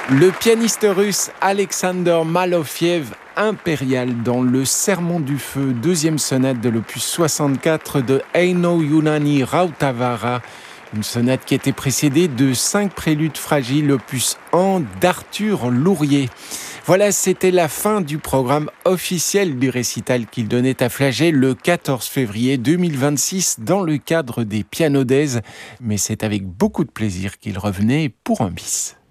Le pianiste russe Alexander Malofiev, impérial dans le Sermon du Feu, deuxième sonate de l'opus 64 de Eino Junani Rautavaara, une sonate qui était précédée de 5 préludes fragiles opus 1 d'Arthur Lourier. Voilà, c'était la fin du programme officiel du récital qu'il donnait à Flagey le 14 février 2026 dans le cadre des Piano Days. Mais c'est avec beaucoup de plaisir qu'il revenait pour un bis.